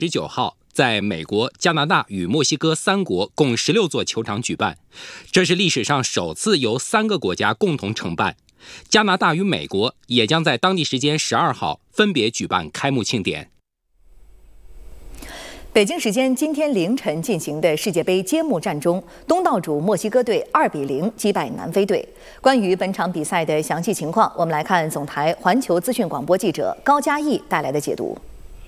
19号在美国、加拿大与墨西哥3国共16座球场举办，这是历史上首次由3个国家共同承办。加拿大与美国也将在当地时间12号分别举办开幕庆典。 北京时间今天凌晨进行的世界杯揭幕战中，东道主墨西哥队2-0击败南非队。关于本场比赛的详细情况，我们来看总台环球资讯广播记者高嘉毅带来的解读。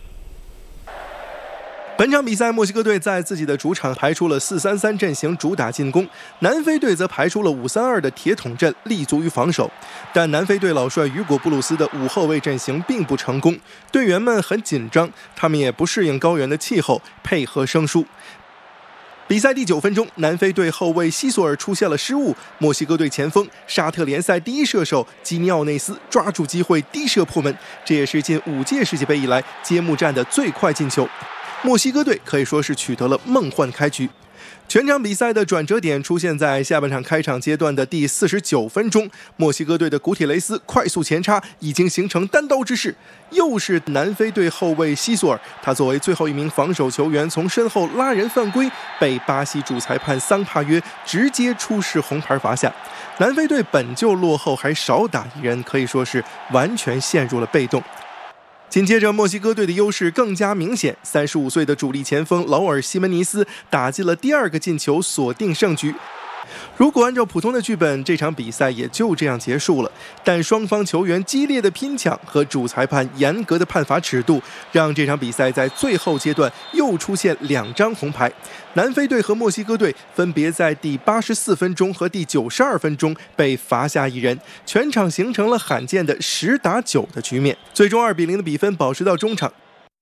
本场比赛，墨西哥队在自己的主场排出了4-3-3阵型主打进攻，南非队则排出了5-3-2的铁桶阵，立足于防守。但南非队老帅雨果·布鲁斯的5后卫阵型并不成功，队员们很紧张，他们也不适应高原的气候，配合生疏。比赛第9分钟，南非队后卫西索尔出现了失误，墨西哥队前锋沙特联赛第1射手基尼奥内斯抓住机会低射破门，这也是近5届世界杯以来揭幕战的最快进球。墨西哥队可以说是取得了梦幻开局。全场比赛的转折点出现在下半场开场阶段的第49分钟，墨西哥队的古铁雷斯快速前插，已经形成单刀之势。又是南非队后卫西索尔，他作为最后一名防守球员，从身后拉人犯规，被巴西主裁判桑帕约直接出示红牌罚下。南非队本就落后，还少打1人，可以说是完全陷入了被动。紧接着，墨西哥队的优势更加明显。35岁的主力前锋劳尔·西门尼斯打进了第2个进球，锁定胜局。如果按照普通的剧本，这场比赛也就这样结束了。但双方球员激烈的拼抢和主裁判严格的判罚尺度，让这场比赛在最后阶段又出现2张红牌。南非队和墨西哥队分别在第84分钟和第92分钟被罚下1人，全场形成了罕见的10打9的局面。最终2-0的比分保持到中场。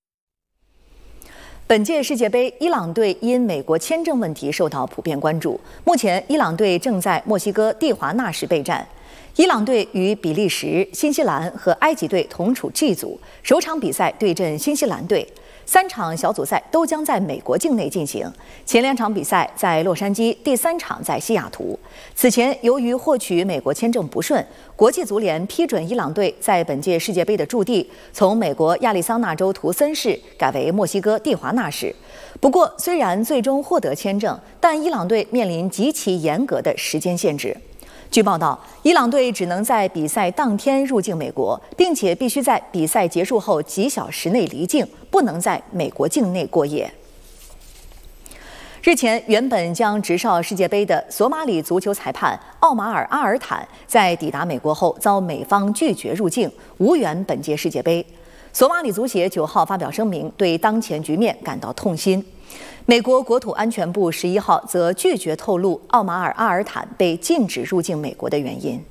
本届世界杯，伊朗队因美国签证问题受到普遍关注。目前，伊朗队正在墨西哥蒂华纳市备战。伊朗队与比利时、新西兰和埃及队同处 G 组，首场比赛对阵新西兰队。3场小组赛都将在美国境内进行，前2场比赛在洛杉矶，第3场在西雅图。此前，由于获取美国签证不顺，国际足联批准伊朗队在本届世界杯的驻地从美国亚利桑那州图森市改为墨西哥蒂华纳市。不过，虽然最终获得签证，但伊朗队面临极其严格的时间限制。据报道，伊朗队只能在比赛当天入境美国，并且必须在比赛结束后几小时内离境，不能在美国境内过夜。日前，原本将执哨世界杯的索马里足球裁判奥马尔·阿尔坦在抵达美国后遭美方拒绝入境，无缘本届世界杯。索马里足协9号发表声明，对当前局面感到痛心。美国国土安全部11号则拒绝透露奥马尔·阿尔坦被禁止入境美国的原因。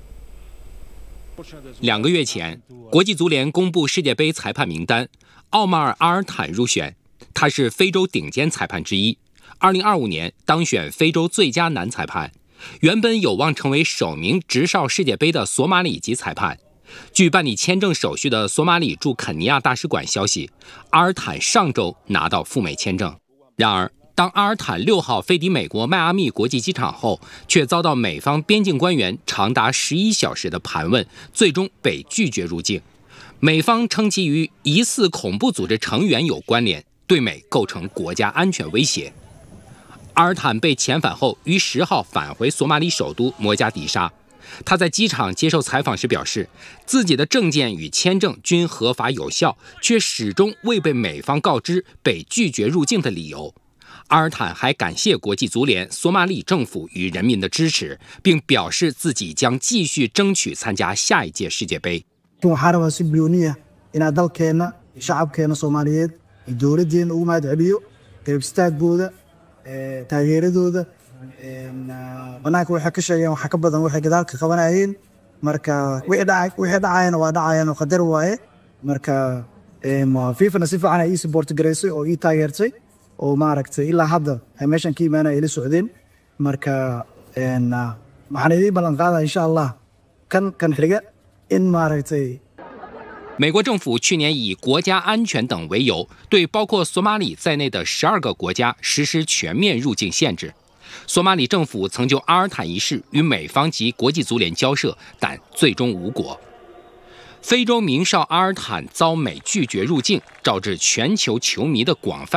2个月前，国际足联公布世界杯裁判名单，奥马尔·阿尔坦入选。他是非洲顶尖裁判之一，2025年当选非洲最佳男裁判，原本有望成为首名执哨世界杯的索马里籍裁判。据办理签证手续的索马里驻肯尼亚大使馆消息，阿尔坦上周拿到赴美签证。然而，当阿尔坦6号飞抵美国迈阿密国际机场后，却遭到美方边境官员长达11小时的盘问，最终被拒绝入境。美方称其与疑似恐怖组织成员有关联，对美构成国家安全威胁。阿尔坦被遣返后，于10号返回索马里首都摩加迪沙。他在机场接受采访时表示，自己的证件与签证均合法有效，却始终未被美方告知被拒绝入境的理由。阿尔坦还感谢国际足联、索马里政府与人民的支持，并表示自己将继续争取参加下一届世界杯。 waxaan rabaa si gooniya inaan dalkeena shacabkeena Soomaaliyeed iyo dowladeena ugu mahadceliyo garab istaagooda taageeradooda banaanka waxay ka sheegeen waxa ka badan waxay gadaalka qabanayeen marka wixii dhacayna waa dhacayaan oo qadar waaye marka FIFA si fiican ay support gareysay oo taageertay oo maaragtay ilaa hadda ay meeshan ka imaanay ila socdeen marka waxaan idin ballan qaadaa insha Allah kan xiga in maaragtay 美国政府去年以国家安全等为由，对包括索马里在内的12个国家实施全面入境限制。索马里政府曾就阿尔坦一事与美方及国际足联交涉，但最终无果。非洲名哨阿尔坦遭美拒绝入境，招致全球球迷的广泛